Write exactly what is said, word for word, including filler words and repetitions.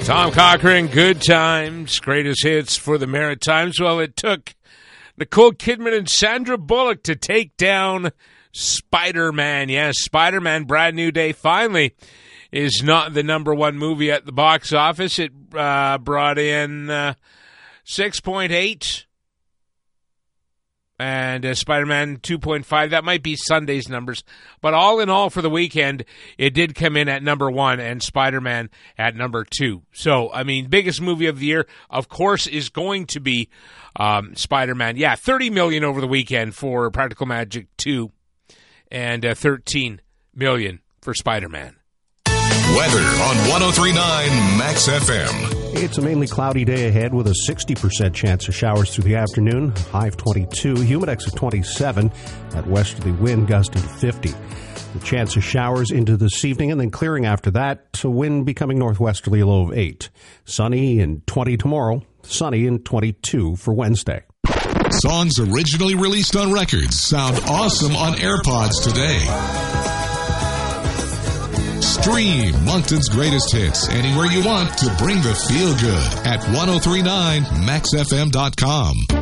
Tom Cochrane, Good Times, greatest hits for the Maritimes. Well, it took Nicole Kidman and Sandra Bullock to take down Spider-Man. Yes, Spider-Man, Brand New Day, finally is not the number one movie at the box office. It uh, brought in uh, six point eight. And uh, Spider-Man two point five, that might be Sunday's numbers. But all in all for the weekend, it did come in at number one and Spider-Man at number two. So, I mean, biggest movie of the year, of course, is going to be um, Spider-Man. Yeah, thirty million dollars over the weekend for Practical Magic two and uh, thirteen million dollars for Spider-Man. Weather on one oh three point nine Max F M. It's a mainly cloudy day ahead with a sixty percent chance of showers through the afternoon. High of twenty-two, humidex of twenty-seven. That westerly wind gusting to fifty. The chance of showers into this evening and then clearing after that. To wind becoming northwesterly, a low of eight. Sunny and twenty tomorrow. Sunny and twenty-two for Wednesday. Songs originally released on records sound awesome on AirPods today. Stream Moncton's greatest hits anywhere you want to bring the feel good at ten thirty-nine max f m dot com.